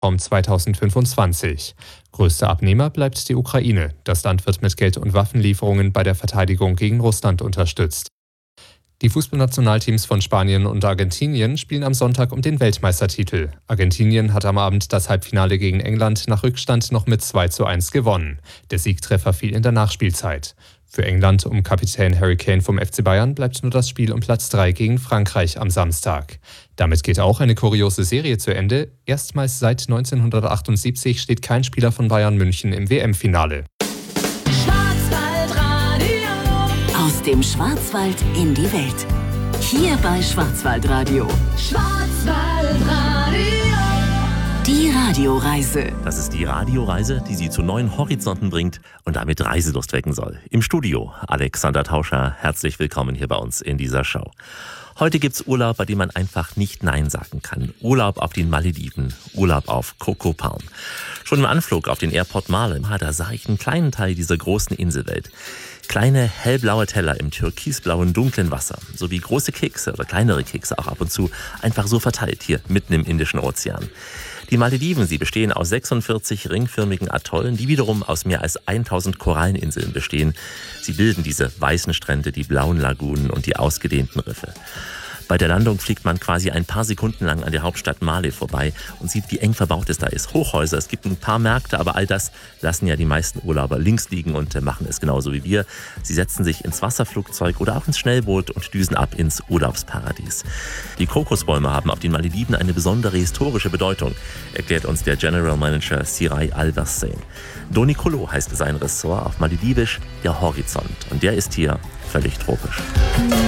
Weltraum 2025. Größter Abnehmer bleibt die Ukraine. Das Land wird mit Geld- und Waffenlieferungen bei der Verteidigung gegen Russland unterstützt. Die Fußballnationalteams von Spanien und Argentinien spielen am Sonntag um den Weltmeistertitel. Argentinien hat am Abend das Halbfinale gegen England nach Rückstand noch mit 2:1 gewonnen. Der Siegtreffer fiel in der Nachspielzeit. Für England um Kapitän Harry Kane vom FC Bayern bleibt nur das Spiel um Platz 3 gegen Frankreich am Samstag. Damit geht auch eine kuriose Serie zu Ende. Erstmals seit 1978 steht kein Spieler von Bayern München im WM-Finale. Aus dem Schwarzwald in die Welt. Hier bei Schwarzwaldradio. Die Radioreise. Das ist die Radioreise, die Sie zu neuen Horizonten bringt und damit Reiselust wecken soll. Im Studio Alexander Tauscher. Herzlich willkommen hier bei uns in dieser Show. Heute gibt's Urlaub, bei dem man einfach nicht Nein sagen kann. Urlaub auf den Malediven, Urlaub auf Coco Palm. Schon im Anflug auf den Airport Marlin, da sah ich einen kleinen Teil dieser großen Inselwelt. Kleine hellblaue Teller im türkisblauen, dunklen Wasser, sowie große Kekse oder kleinere Kekse auch ab und zu, einfach so verteilt hier mitten im Indischen Ozean. Die Malediven, sie bestehen aus 46 ringförmigen Atollen, die wiederum aus mehr als 1000 Koralleninseln bestehen. Sie bilden diese weißen Strände, die blauen Lagunen und die ausgedehnten Riffe. Bei der Landung fliegt man quasi ein paar Sekunden lang an der Hauptstadt Male vorbei und sieht, wie eng verbaut es da ist. Hochhäuser, es gibt ein paar Märkte, aber all das lassen ja die meisten Urlauber links liegen und machen es genauso wie wir. Sie setzen sich ins Wasserflugzeug oder auch ins Schnellboot und düsen ab ins Urlaubsparadies. Die Kokosbäume haben auf den Malediven eine besondere historische Bedeutung, erklärt uns der General Manager Siray Al-Wassain. Donikolo heißt sein Ressort, auf Maledivisch der Horizont, und der ist hier völlig tropisch.